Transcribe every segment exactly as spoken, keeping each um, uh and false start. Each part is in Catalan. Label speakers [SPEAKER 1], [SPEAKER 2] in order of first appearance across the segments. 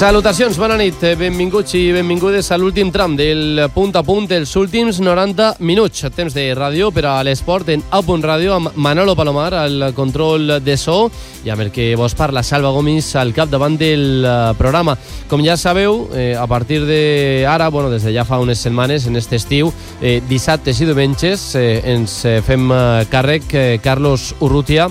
[SPEAKER 1] Salutacions, bona nit, benvinguts i benvingudes a l'últim tram del Punt a Punt, els últims noranta minuts, temps de ràdio per a l'esport en A Punt Ràdio, amb Manolo Palomar al control de so i amb el que vos parla Salva Gomis al capdavant del programa. Com ja sabeu, eh, a partir d'ara, bueno, des de ja fa unes setmanes, en aquest estiu, eh, dissabtes i diumenges, eh, ens fem càrrec eh, Carlos Urrutia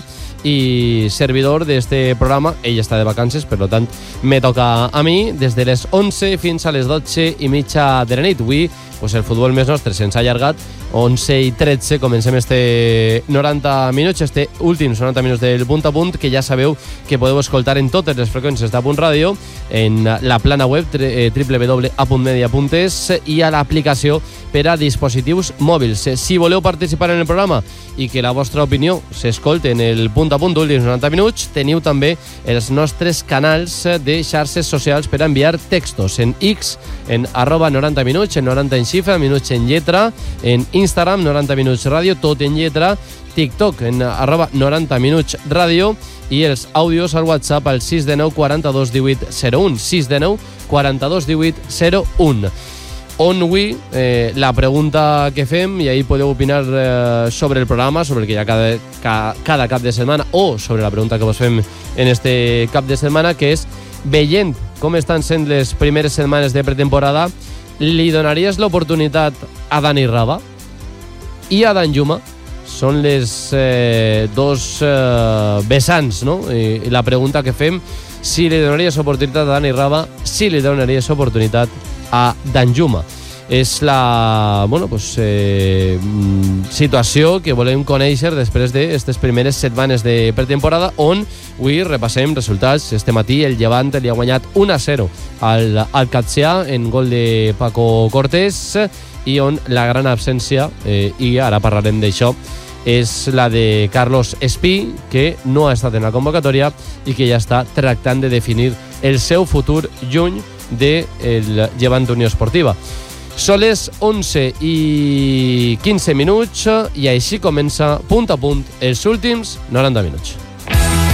[SPEAKER 1] i servidor d'este programa. Ell està de vacances, per tant me toca a mi des de les onze fins a les dotze i mitja de la nit. Avui pues, el futbol més nostre se'ns ha allargat, onze i tretze comencem este noranta minuts, este últims noranta minuts del Punt a Punt, que ja sabeu que podeu escoltar en totes les freqüències d'A Punt Ràdio, en la plana web w w w punt a punt media punt es i a l'aplicació per a dispositius mòbils. Si voleu participar en el programa i que la vostra opinió s'escolte en el Punt a Punt últims noranta minuts, teniu també els nostres canals de xarxes socials per a enviar textos en X, en arroba noranta minuts, en noranta en xifra, minuts en lletra, en Instagram, noranta minuts ràdio, tot en lletra, TikTok, en arroba noranta minuts ràdio, i els àudios al WhatsApp al sis de nou quaranta-dos divuit zero un, sis de nou quaranta-dos divuit zero un. On avui, eh, la pregunta que fem, i ahí podeu opinar eh, sobre el programa, sobre el que hi ha cada, ca, cada cap de setmana, o sobre la pregunta que vos fem en este cap de setmana, que és, veient com estan sent les primeres setmanes de pretemporada, li donaries l'oportunitat a Dani Raba i a Danjuma? Són les eh, dos eh, vessants, no? I, I la pregunta que fem, si li donaries oportunitat a Dani Raba, si li donaries oportunitat a Danjuma. És la bueno, pues, eh, situació que volem conèixer després d'aquestes primeres setmanes de pretemporada, on avui repassem resultats. Este matí el Llevant li ha guanyat un a zero al, al Catsià en gol de Paco Cortés, i on la gran absència, eh, i ara parlarem d'això, és la de Carlos Espí, que no ha estat en la convocatòria i que ja està tractant de definir el seu futur lluny del Llevant Unió Esportiva. Són les onze i quinze minuts i així comença Punt a Punt, els últims noranta minuts.